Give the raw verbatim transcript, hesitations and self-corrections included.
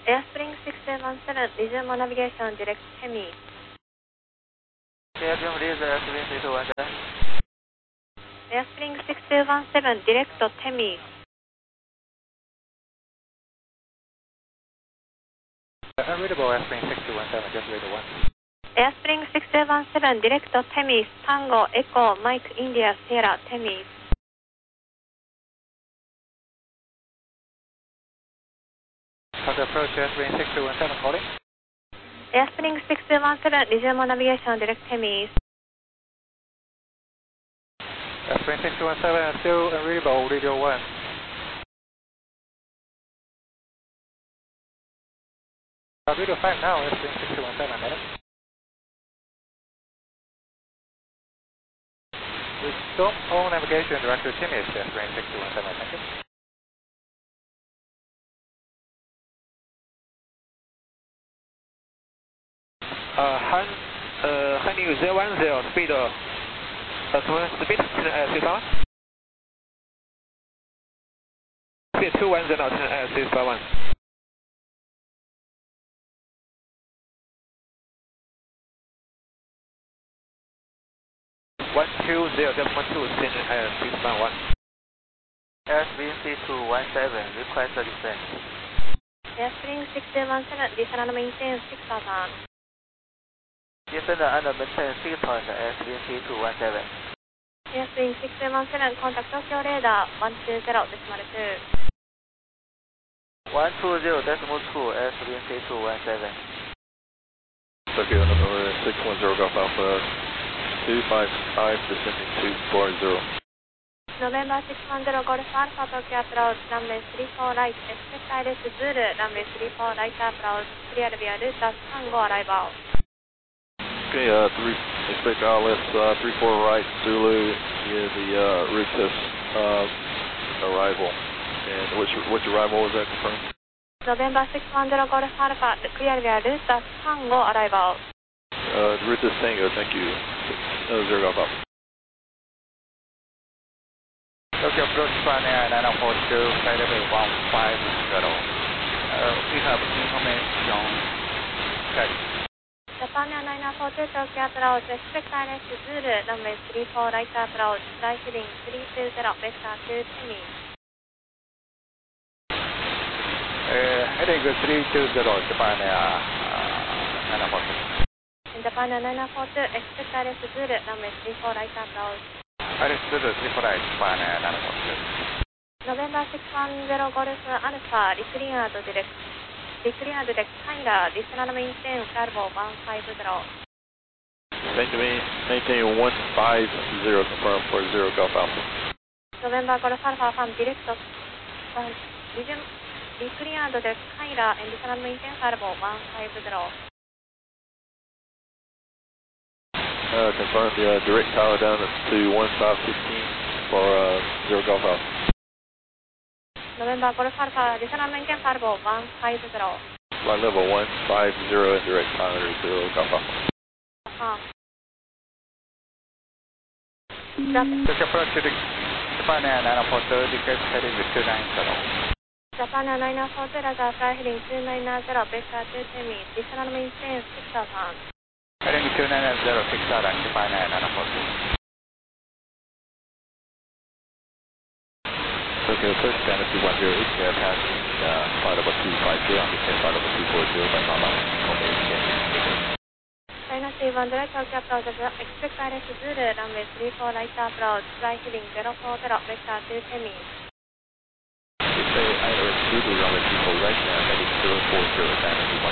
Airspring six two one seven, resume navigation direct Hemi. Airspring release Airspring six two one seven. Airspring six two one seven, direct Hemi. Unreadable Airspring six two one seven, just read the one. Airspring six two one seven, direct Temis, Tango, Echo, Mike, India, Sierra, Temis. How to approach Airspring six two one seven, calling? Airspring six two one seven, resume navigation direct Temis. Airspring six two one seven, still unreadable, radio one. Uh, radio five now, Airspring six two one seven, madam. Resume all navigation direct to Timmy's, Airspring six two one seven, thank you. Uh, Han, uh, Hanyu zero one zero, speed, uh, uh, speed, uh, six one. Speed two one zero, uh, six five one. one two zero, just one two, uh, six one one. Airspring six two one seven, request a descent. Airspring six two one seven, descend and maintain six thousand. Descend and maintain six thousand, Airspring six two one seven. Airspring six two one seven, contact Tokyo radar one two zero decimal two. one two zero decimal two, Airspring six two one seven. Tokyo number six one zero Golf Alpha two five five, descending two four zero. November six one zero Golf Alpha Tokyo approach, runway three four right, expect I R S Zulu, runway three four right approach, clear via route Tango arrival. Okay, uh, three, expect I L S uh, three four right, Zulu, near the uh, Rutus uh, arrival. And which which arrival was that confirmed? November six one zero Golf Alpha, clear via route Tango arrival. Uh, Rutus Tango, thank you. Uh, zero Golf Alpha. Tokyo approach Japan nine four two, flight level one five zero. Uh, we have information. Carry. Japan nine four two Tokyo approach, expect I R S Zulu, runway three four right approach, flight heading three two zero, vector two Temi. Uh, heading three two zero, Japan uh, nine four two. Japan nine four two, expect I R S Zulu, runway three four right approach. I R S Zulu, three four right, Japan nine four two. November six one zero Golf Alpha, decleared direct. Decleared direct Tyler, descend and maintain Bravo one five zero. Maintain, maintain one five zero, confirm for zero Golf Alpha. November Golf Alpha from direct, uh, resume, decleared direct Tyler and descend and maintain Bravo one five zero. Uh, confirm the uh, direct tower down to one five one five for uh, zero Golf Alpha. November Golf Alpha, descend and maintain Bravo one five zero. Flight level one five zero and direct tower zero Golf Alpha. Uh-huh. Tokyo approach Japan nine four two, decrease heading two nine zero. Japan nine four two, radar fly heading two nine zero, vector two Temi, descend and maintain six thousand. Heading two nine zero, six thousand, Japan nine four two. Tokyo approach China two one zero eight, uh, passing uh, flight level two five zero, descend flight level two four zero by Mama, Combination. China two one zero, Tokyo approach, expect I R S Zulu, runway three four right approach, fly heading zero four zero, vector two Temi. Say I R S Zulu, runway two four right, now heading zero four zero, China two one